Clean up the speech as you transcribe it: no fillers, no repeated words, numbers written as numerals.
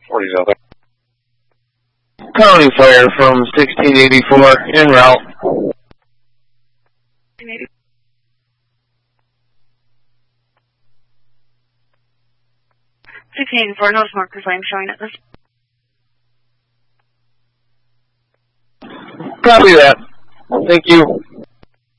40's out there. County fire from 1684 en route. 1684, no smoke or flame showing at this. Copy that. Thank you.